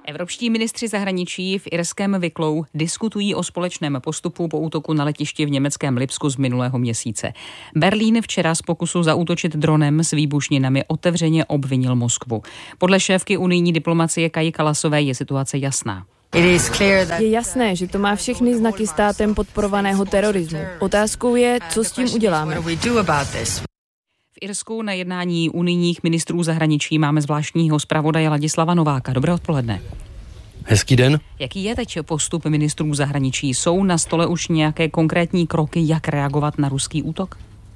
Evropští ministři zahraničí v irském Wicklou diskutují o společném postupu po útoku na letišti v německém Lipsku z minulého měsíce. Berlín včera z pokusu zaútočit dronem s výbušninami otevřeně obvinil Moskvu. Podle šéfky unijní diplomacie Kaji Kallasové je situace jasná. Je jasné, že to má všechny znaky státem podporovaného terorismu. Otázkou je, co s tím uděláme. V Irsku na jednání unijních ministrů zahraničí máme zvláštního zpravodaje Ladislava Nováka. Dobré odpoledne. Hezký den. Jaký je teď postup ministrů zahraničí? Jsou na stole už nějaké konkrétní kroky, jak reagovat na ruský útok?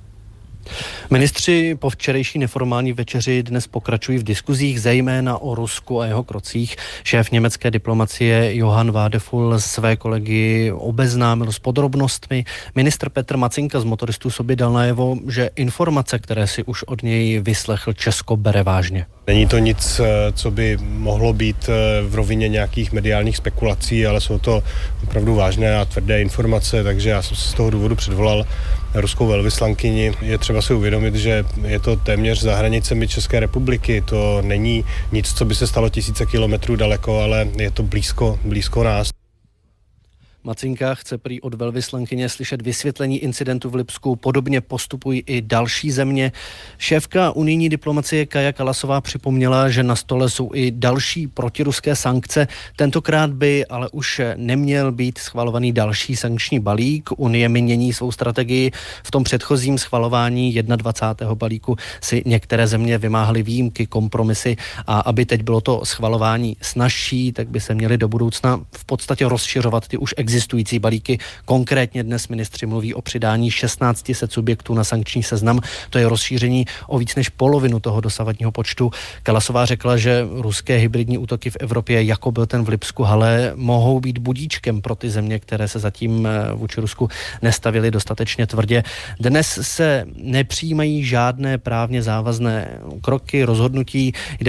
Ministři po včerejší neformální večeři dnes pokračují v diskuzích zejména o Rusku a jeho krocích. Šéf německé diplomacie Johann Wadefull své kolegy obeznámil s podrobnostmi. Ministr Petr Macinka z Motoristů sobě dal najevo, že informace, které si už od něj vyslechl, Česko bere vážně. Není to nic, co by mohlo být v rovině nějakých mediálních spekulací, ale jsou to opravdu vážné a tvrdé informace, takže já jsem se z toho důvodu předvolal ruskou velvyslankyni. Je třeba si uvědomit, že je to téměř za hranicemi České republiky. To není nic, co by se stalo tisíce kilometrů daleko, ale je to blízko nás. Macinka chce prý od velvyslankyně slyšet vysvětlení incidentu v Lipsku. Podobně postupují i další země. Šéfka unijní diplomacie Kaja Kallasová připomněla, že na stole jsou i další protiruské sankce. Tentokrát by ale už neměl být schvalovaný další sankční balík. Unie mění svou strategii. V tom předchozím schvalování 21. balíku si některé země vymáhaly výjimky, kompromisy a aby teď bylo to schvalování snazší, tak by se měly do budoucna v podstatě rozšiřovat ty už existující balíky. Konkrétně dnes ministři mluví o přidání 1600 subjektů na sankční seznam. To je rozšíření o víc než polovinu toho dosavadního počtu. Kallasová řekla, že ruské hybridní útoky v Evropě, jako byl ten v Lipsku, ale mohou být budíčkem pro ty země, které se zatím vůči Rusku nestavily dostatečně tvrdě. Dnes se nepřijímají žádné právně závazné kroky, rozhodnutí. Jde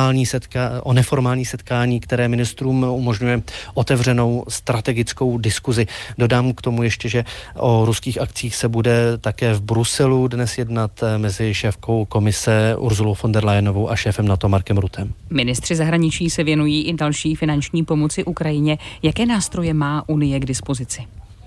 o neformální setkání, které ministrům umožňuje otevřenou strategickou diskuzi. Dodám k tomu ještě, že o ruských akcích se bude také v Bruselu dnes jednat mezi šéfkou komise Urzulou von der Leyenovou a šéfem NATO Markem Ruttem. Ministři zahraničí se věnují i další finanční pomoci Ukrajině. Jaké nástroje má Unie k dispozici?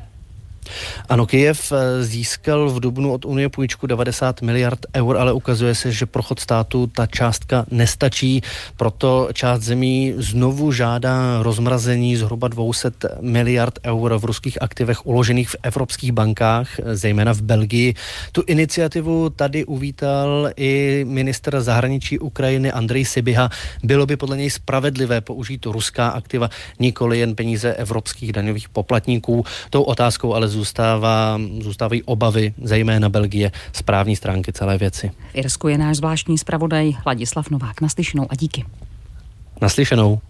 Ano, Kyjev získal v dubnu od Unie půjčku 90 miliard eur, ale ukazuje se, že pro chod státu ta částka nestačí. Proto část zemí znovu žádá rozmrazení zhruba 200 miliard eur v ruských aktivech uložených v evropských bankách, zejména v Belgii. Tu iniciativu tady uvítal i ministr zahraničí Ukrajiny Andrej Sybiha. Bylo by podle něj spravedlivé použít ruská aktiva, nikoli jen peníze evropských daňových poplatníků. Tou otázkou ale zůstávají obavy, zejména Belgie, z právní stránky celé věci. V Irsku je náš zvláštní zpravodaj Ladislav Novák. Naslyšenou a díky. Naslyšenou.